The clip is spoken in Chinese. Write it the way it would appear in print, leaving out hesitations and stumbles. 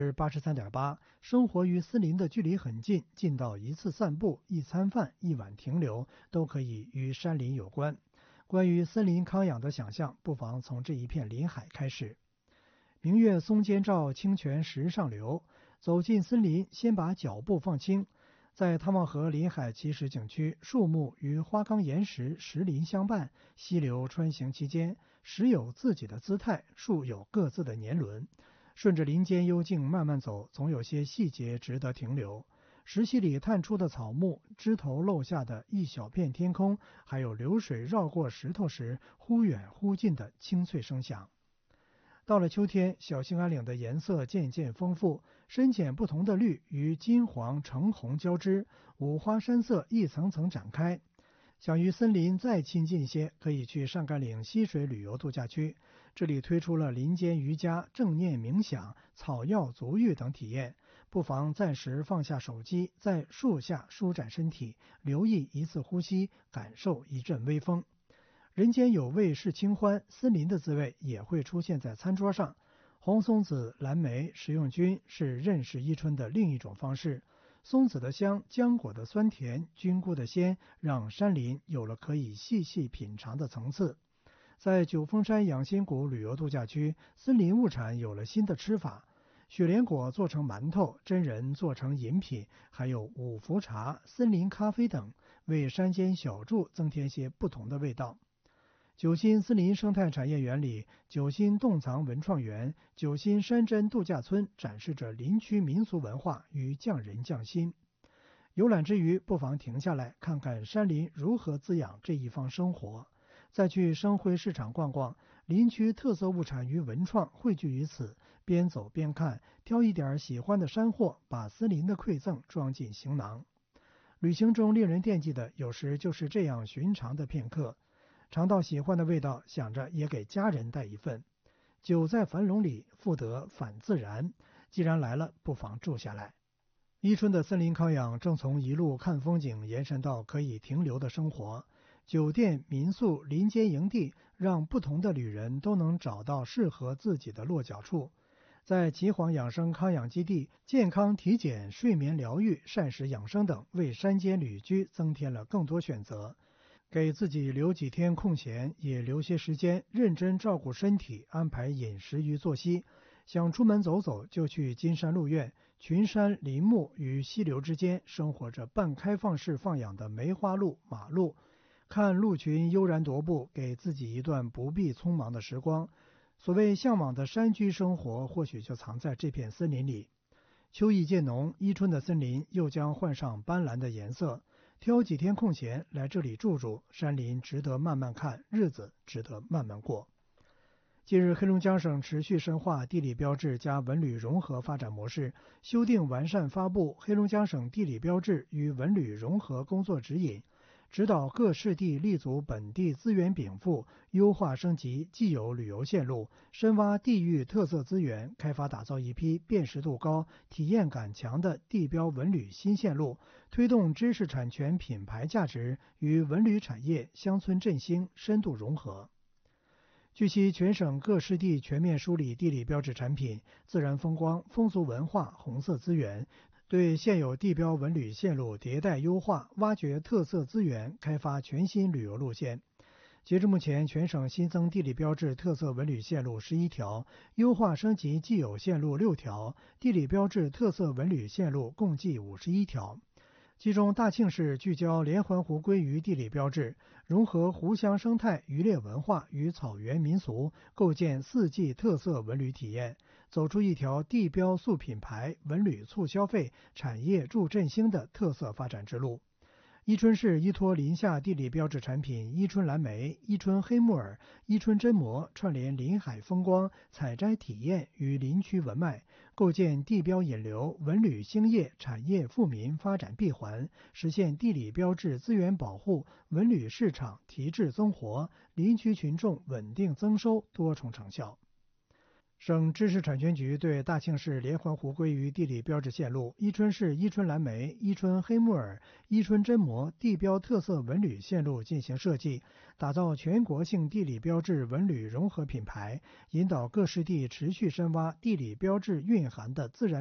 83.8%，生活与森林的距离很近，近到一次散步、一餐饭、一晚停留都可以与山林有关。关于森林康养的想象，不妨从这一片林海开始。明月松间照，清泉石上流。走进森林，先把脚步放轻。在汤旺河林海奇石景区，树木与花岗岩石石林相伴，溪流穿行其间，石有自己的姿态，树有各自的年轮。顺着林间幽静慢慢走，总有些细节值得停留。石隙里探出的草木，枝头漏下的一小片天空，还有流水绕过石头时忽远忽近的清脆声响。到了秋天，小兴安岭的颜色渐渐丰富，深浅不同的绿与金黄橙红交织，五花山色一层层展开。想与森林再亲近些，可以去上甘岭溪水旅游度假区，这里推出了林间瑜伽、正念冥想、草药足浴等体验，不妨暂时放下手机，在树下舒展身体，留意一次呼吸，感受一阵微风。人间有味是清欢，森林的滋味也会出现在餐桌上。红松子、蓝莓、食用菌是认识伊春的另一种方式。松子的香，浆果的酸甜，菌菇的鲜，让山林有了可以细细品尝的层次。在九峰山养心谷旅游度假区，森林物产有了新的吃法，雪莲果做成馒头，真人做成饮品，还有五福茶、森林咖啡等，为山间小住增添些不同的味道。九新森林生态产业园里，九新洞藏文创园、九新山珍度假村展示着林区民俗文化与匠人匠心。游览之余，不妨停下来看看山林如何滋养这一方生活，再去生辉市场逛逛，林区特色物产与文创汇聚于此，边走边看，挑一点喜欢的山货，把森林的馈赠装进行囊。旅行中令人惦记的，有时就是这样寻常的片刻。尝到喜欢的味道，想着也给家人带一份。久在樊笼里，复得返自然。既然来了，不妨住下来。伊春的森林康养正从一路看风景延伸到可以停留的生活。酒店、民宿、林间营地，让不同的旅人都能找到适合自己的落脚处。在岐黄养生康养基地，健康体检、睡眠疗愈、膳食养生等，为山间旅居增添了更多选择。给自己留几天空闲，也留些时间认真照顾身体，安排饮食与作息。想出门走走，就去金山鹿苑，群山林木与溪流之间生活着半开放式放养的梅花鹿、马鹿，看鹿群悠然踱步，给自己一段不必匆忙的时光。所谓向往的山居生活，或许就藏在这片森林里。秋意渐浓，伊春的森林又将换上斑斓的颜色。挑几天空闲来这里住住，山林值得慢慢看，日子值得慢慢过。近日，黑龙江省持续深化地理标志加文旅融合发展模式，修订完善发布《黑龙江省地理标志与文旅融合工作指引》，指导各市地立足本地资源禀赋，优化升级既有旅游线路，深挖地域特色资源，开发打造一批辨识度高、体验感强的地标文旅新线路，推动知识产权品牌价值与文旅产业、乡村振兴深度融合。据悉，全省各市地全面梳理地理标志产品、自然风光、风俗文化、红色资源，对现有地标文旅线路迭代优化，挖掘特色资源，开发全新旅游路线。截至目前，全省新增地理标志特色文旅线路11条，优化升级既有线路6条，地理标志特色文旅线路共计51条。其中，大庆市聚焦连环湖鲑鱼地理标志，融合湖乡生态、渔猎文化与草原民俗，构建4季特色文旅体验，走出一条地标塑品牌、文旅促消费、产业助振兴的特色发展之路。伊春市依托林下地理标志产品伊春蓝莓、伊春黑木耳、伊春榛蘑，串联林海风光、采摘体验与林区文脉，构建地标引流、文旅兴业、产业富民发展闭环，实现地理标志资源保护、文旅市场提质增活、林区群众稳定增收多重成效。 省知识产权局对大庆市连环湖鲑鱼地理标志线路、伊春市伊春蓝莓、伊春黑木耳、伊春真蘑地标特色文旅线路进行设计，打造全国性地理标志文旅融合品牌，引导各市地持续深挖地理标志蕴含的自然